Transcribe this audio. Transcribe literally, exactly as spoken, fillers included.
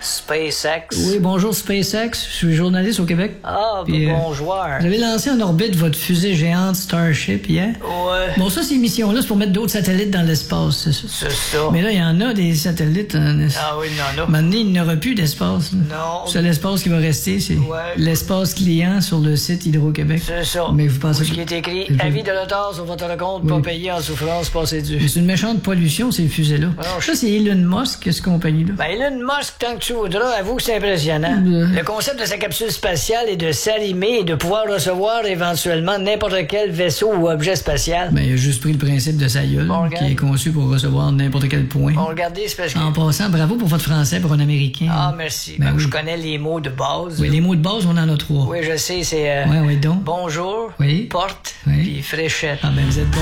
SpaceX. Oui, bonjour SpaceX. Je suis journaliste au Québec. Ah, Puis, bon euh, joueur. Vous avez lancé en orbite votre fusée géante Starship hier. Ouais. Bon, ça, ces missions-là, c'est pour mettre d'autres satellites dans l'espace, c'est ça? C'est ça. Mais là, il y en a des satellites en espace. Ah oui, non, non. Maintenant, il n'y aura plus d'espace. là. Non. C'est l'espace qui va rester, c'est Ouais. l'espace client sur le site Hydro-Québec. C'est ça. Mais vous pensez Ce que- qui est écrit, Je- avis de l'auteur sur votre compte, Oui. pas payé en souffrance, passé dû. Mais c'est une méchante pollution, ces fusées-là. Alors, Ça, c'est Elon Musk, cette compagnie-là. Ben, Elon Musk, tant que tu voudras, avoue que c'est impressionnant. Euh. Le concept de sa capsule spatiale est de s'allumer et de pouvoir recevoir éventuellement n'importe quel vaisseau ou objet spatial. Ben, il a juste pris le principe de sa gueule, Bon, qui regarde. est conçu pour recevoir n'importe quel point. Bon, regardez, c'est parce que... En passant, bravo pour votre français pour un Américain. Ah, merci. Ben Ben, oui. Je connais les mots de base. Oui, les mots de base, on en a trois. Oui, je sais, c'est... euh, Ouais, ouais, donc. Bonjour, Oui. porte, Oui. puis fréchette. Ah, ben, vous êtes bon.